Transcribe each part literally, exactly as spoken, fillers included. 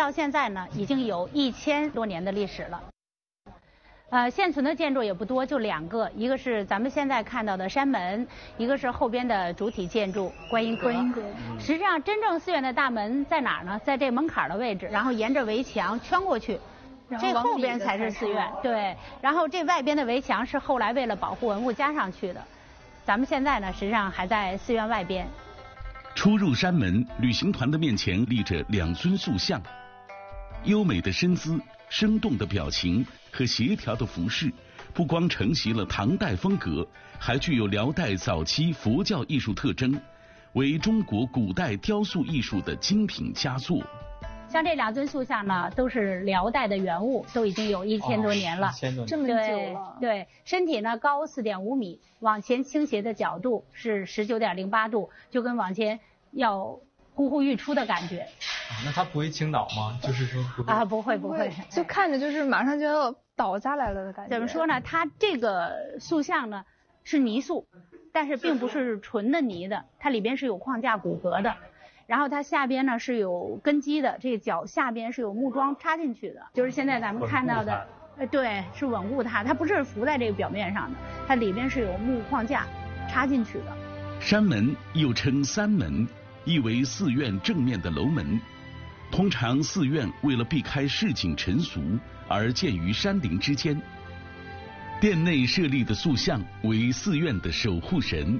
到现在呢，已经有一千多年的历史了。呃，现存的建筑也不多，就两个，一个是咱们现在看到的山门，一个是后边的主体建筑观音阁。观音阁。实际上，真正寺院的大门在哪儿呢？在这门槛的位置，然后沿着围墙圈过去。这后边才是寺院，对。然后这外边的围墙是后来为了保护文物加上去的。咱们现在呢，实际上还在寺院外边。 出入山门，旅行团的面前立着两尊塑像，优美的身姿、生动的表情和协调的服饰，不光承袭了唐代风格，还具有辽代早期佛教艺术特征，为中国古代雕塑艺术的精品佳作。 像这两尊塑像呢，都是辽代的原物，都已经有一千多年了， 哦、千多年这么久了。 对，对，身体呢高四点五米，往前倾斜的角度是十九点零八度，就跟往前要呼呼欲出的感觉。 啊，那它不会倾倒吗？就是说不会啊，不会不会， 就看着就是马上就要倒下来了的感觉。 怎么说呢？它这个塑像呢是泥塑，但是并不是纯的泥的，它里边是有框架骨骼的。然后它下边呢是有根基的，这个脚下边是有木桩插进去的，就是现在咱们看到的，呃，对，是稳固它，它不是浮在这个表面上的，它里边是有木框架插进去的。 山门又称三门，意为寺院正面的楼门。通常寺院为了避开市井尘俗而建于山林之间。殿内设立的塑像为寺院的守护神。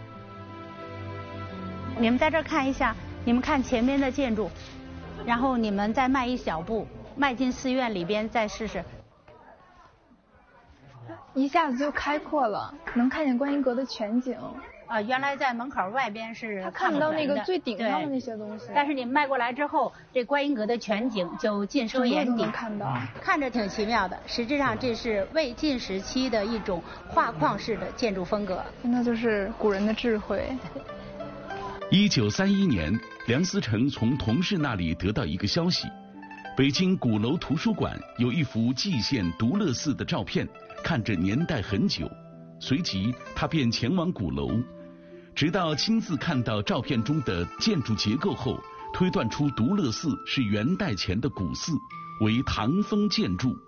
你们在这儿看一下，你们看前面的建筑，然后你们再迈一小步，迈进寺院里边再试试。 一下子就开阔了，能看见观音阁的全景。 啊，原来在门口外边是看不到那个最顶上的那些东西， 但是你迈过来之后，这观音阁的全景就尽收眼底， 看到， 看着挺奇妙的。实质上这是魏晋时期的一种画框式的建筑风格， 那就是古人的智慧。 一九三一年，梁思成从同事那里得到一个消息，北京鼓楼图书馆有一幅蓟县独乐寺的照片，看着年代很久。随即他便前往鼓楼，直到亲自看到照片中的建筑结构后，推断出独乐寺是元代前的古寺，为唐风建筑。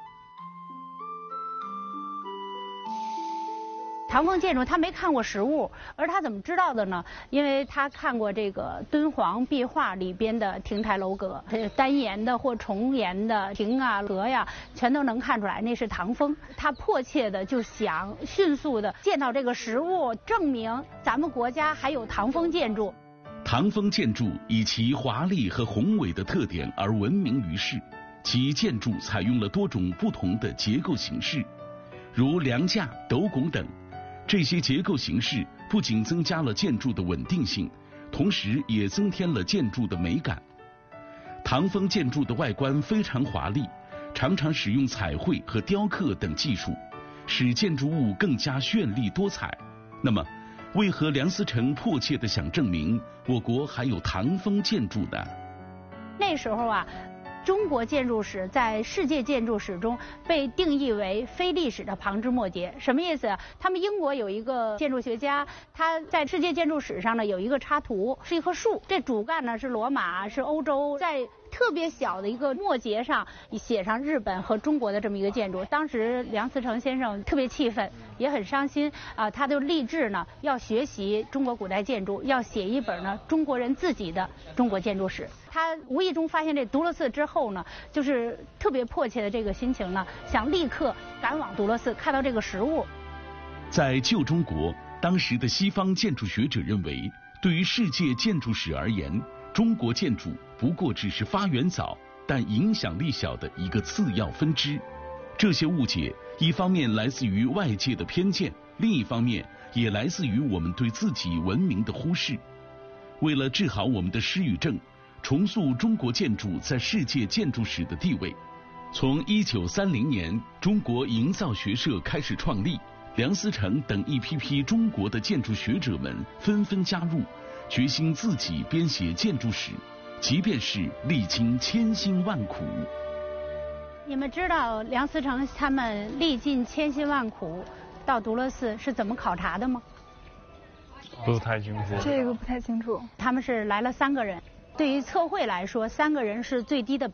唐风建筑他没看过实物，而他怎么知道的呢？因为他看过这个敦煌壁画里边的亭台楼阁，单檐的或重檐的亭啊阁呀，全都能看出来那是唐风。他迫切的就想迅速的见到这个实物，证明咱们国家还有唐风建筑。 唐风建筑以其华丽和宏伟的特点而闻名于世，其建筑采用了多种不同的结构形式，如梁架、斗拱等。这些结构形式不仅增加了建筑的稳定性，同时也增添了建筑的美感。唐风建筑的外观非常华丽，常常使用彩绘和雕刻等技术，使建筑物更加绚丽多彩。那么，为何梁思成迫切地想证明我国还有唐风建筑呢？ 那时候啊，中国建筑史在世界建筑史中被定义为非历史的旁枝末节。什么意思？他们英国有一个建筑学家，他在世界建筑史上呢有一个插图，是一棵树，这主干呢是罗马，是欧洲，在特别小的一个末节上写上日本和中国的这么一个建筑。当时梁思成先生特别气愤，也很伤心啊，他就立志呢要学习中国古代建筑，要写一本呢中国人自己的中国建筑史。他无意中发现这独乐寺之后呢，就是特别迫切的这个心情呢，想立刻赶往独乐寺看到这个实物。 在旧中国，当时的西方建筑学者认为，对于世界建筑史而言，中国建筑不过只是发源早但影响力小的一个次要分支。这些误解一方面来自于外界的偏见，另一方面也来自于我们对自己文明的忽视。为了治好我们的失语症，重塑中国建筑在世界建筑史的地位，从一九三零年中国营造学社开始创立，梁思成等一批批中国的建筑学者们纷纷加入，决心自己编写建筑史，即便是历经千辛万苦。 你们知道梁思成他们历尽千辛万苦到独乐寺是怎么考察的吗？ 不太清楚。 这个不太清楚。 他们是来了三个人，对于测绘来说，三个人是最低的